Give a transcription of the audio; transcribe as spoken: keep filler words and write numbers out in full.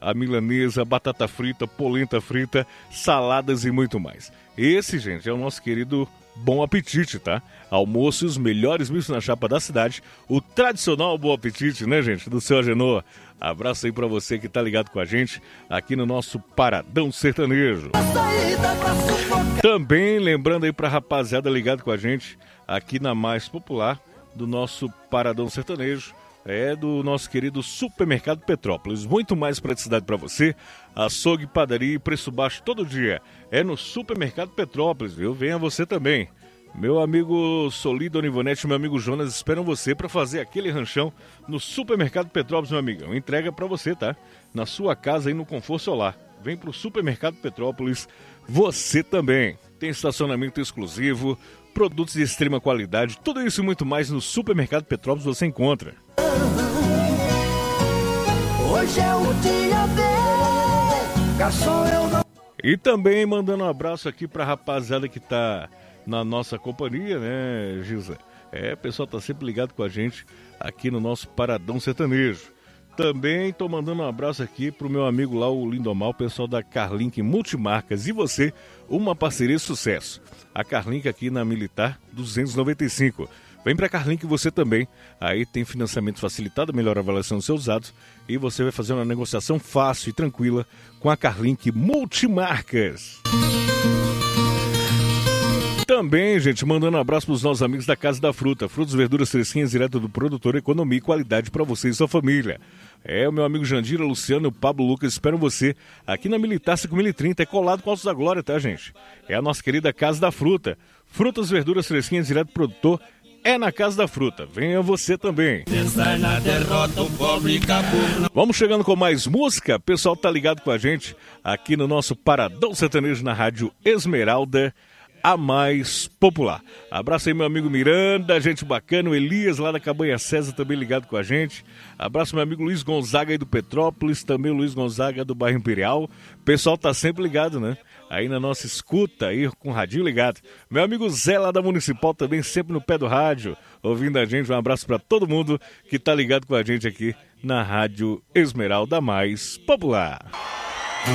a milanesa, batata frita, polenta frita, saladas e muito mais. Esse, gente, é o nosso querido Bom Apetite, tá? Almoço e os melhores bichos na chapa da cidade. O tradicional Bom Apetite, né, gente? Do seu Agenor. Abraço aí pra você que tá ligado com a gente aqui no nosso Paradão Sertanejo. Também lembrando aí pra rapaziada ligado com a gente aqui na mais popular do nosso Paradão Sertanejo. É do nosso querido Supermercado Petrópolis. Muito mais praticidade para você. Açougue, padaria e preço baixo todo dia. É no Supermercado Petrópolis, viu? Venha você também. Meu amigo Soli, Dona Ivonete e meu amigo Jonas esperam você para fazer aquele ranchão no Supermercado Petrópolis, meu amigão. Entrega para você, tá? Na sua casa aí no Conforto Solar. Vem pro Supermercado Petrópolis, você também. Tem estacionamento exclusivo, produtos de extrema qualidade, tudo isso e muito mais no Supermercado Petrópolis você encontra. Hoje é o dia de garçom, eu não... E também mandando um abraço aqui pra rapaziada que tá na nossa companhia, né, Gilza? É, o pessoal tá sempre ligado com a gente aqui no nosso Paradão Sertanejo. Também tô mandando um abraço aqui pro meu amigo lá, o Lindomar, o pessoal da Carlink Multimarcas. E você, uma parceria de sucesso. A Carlink aqui na Militar duzentos e noventa e cinco. Vem pra Carlink você também. Aí tem financiamento facilitado, melhor avaliação dos seus usados. E você vai fazer uma negociação fácil e tranquila com a Carlink Multimarcas. Também, gente, mandando um abraço para os nossos amigos da Casa da Fruta. Frutas, verduras fresquinhas direto do produtor, economia e qualidade para você e sua família. É, o meu amigo Jandira, Luciano e o Pablo Lucas esperam você aqui na Militar cinco mil e trinta. É colado com Altos da Glória, tá, gente? É a nossa querida Casa da Fruta. Frutas, verduras fresquinhas direto do produtor é na Casa da Fruta. Venha você também. Vamos chegando com mais música. O pessoal tá ligado com a gente aqui no nosso Paradão Sertanejo na Rádio Esmeralda, a mais popular. Abraço aí meu amigo Miranda, gente bacana, o Elias lá da Cabanha César também ligado com a gente. Abraço meu amigo Luiz Gonzaga aí do Petrópolis, também o Luiz Gonzaga do bairro Imperial. O pessoal tá sempre ligado, né? Aí na nossa escuta, aí com o radinho ligado. Meu amigo Zé lá da Municipal também sempre no pé do rádio, ouvindo a gente. Um abraço para todo mundo que tá ligado com a gente aqui na Rádio Esmeralda mais popular.